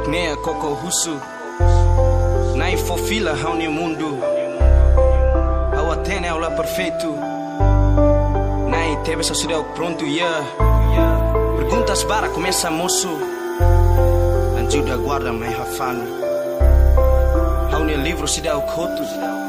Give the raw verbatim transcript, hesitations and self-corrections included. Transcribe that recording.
Nea Coco Russo Nai fofila hauni mundo Ao atene aula perfeito Nai teve essa cidade pronto, yeah Perguntas bara começa moço Anju da guarda mai hafano Hauni livro cidade coto